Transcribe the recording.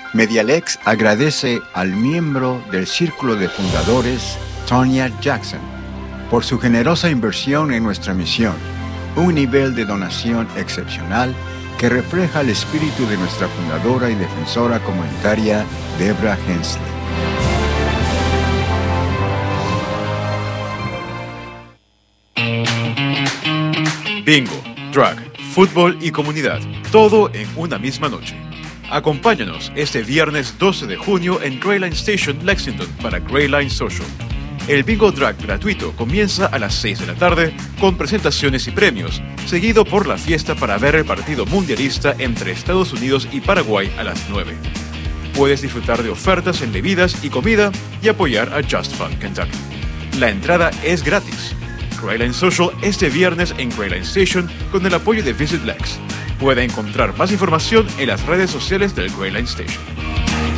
Medialex agradece al miembro del Círculo de Fundadores, Tonya Jackson, por su generosa inversión en nuestra misión, un nivel de donación excepcional que refleja el espíritu de nuestra fundadora y defensora comunitaria, Debra Hensley. Bingo, drag, fútbol y comunidad, todo en una misma noche. Acompáñanos este viernes 12 de junio en Greyline Station, Lexington, para Greyline Social. El Bingo Drag gratuito comienza a las 6 de la tarde con presentaciones y premios, seguido por la fiesta para ver el partido mundialista entre Estados Unidos y Paraguay a las 9. Puedes disfrutar de ofertas en bebidas y comida y apoyar a Just Fun Kentucky. La entrada es gratis. Greyline Social este viernes en Greyline Station con el apoyo de Visit Lex. Puede encontrar más información en las redes sociales del Greyline Station.